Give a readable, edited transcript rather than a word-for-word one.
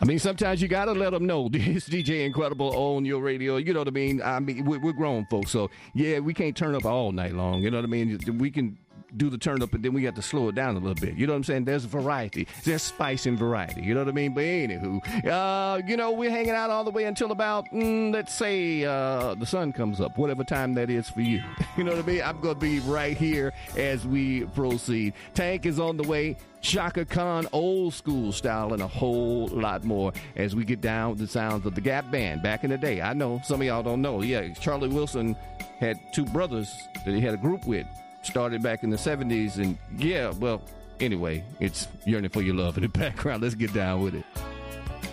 I mean, sometimes you got to let them know. It's DJ Incredible on your radio. You know what I mean? We're grown folks. So, yeah, we can't turn up all night long. You know what I mean? We can do the turn up, and then we got to slow it down a little bit. You know what I'm saying? There's variety. There's spice and variety. You know what I mean? But anywho, we're hanging out all the way until about, let's say, the sun comes up, whatever time that is for you. You know what I mean? I'm going to be right here as we proceed. Tank is on the way. Chaka Khan, old school style, and a whole lot more as we get down with the sounds of the Gap Band back in the day. I know some of y'all don't know. Yeah, Charlie Wilson had two brothers that he had a group with. Started back in the 70s, and yeah, well, anyway, it's Yearning for Your Love in the background. Let's get down with it.